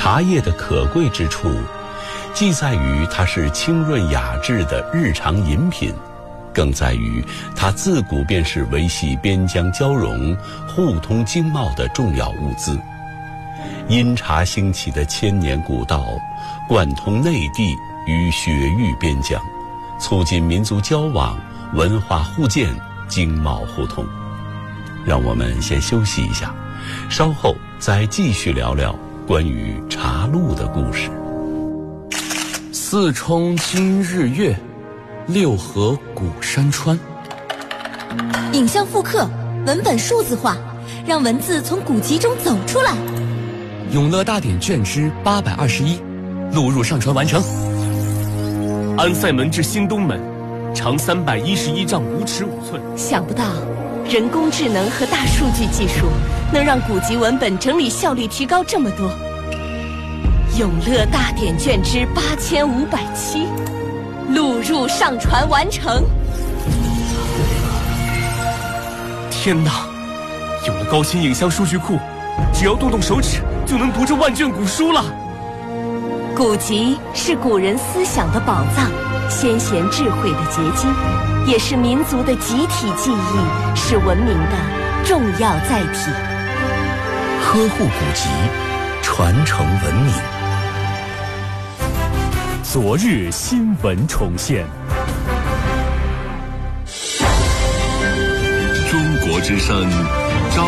茶叶的可贵之处，既在于它是清润雅致的日常饮品，更在于它自古便是维系边疆交融、互通经贸的重要物资。因茶兴起的千年古道，贯通内地与雪域边疆，促进民族交往、文化互鉴、经贸互通。让我们先休息一下，稍后再继续聊聊关于茶路的故事。 四冲今日月，六合古山川。 影像复刻，文本数字化，让文字从古籍中走出来。 永乐大典卷之821，录入上传完成。安塞门至新东门，长311丈5尺5寸。 想不到人工智能和大数据技术能让古籍文本整理效率提高这么多。永乐大典卷之8507，录入上传完成。 天哪，有了高清影像数据库，只要动动手指就能读这万卷古书了。 古籍是古人思想的宝藏，先贤智慧的结晶，也是民族的集体记忆，是文明的重要载体。 呵护古籍，传承文明。 昨日新闻重现。 中国之声。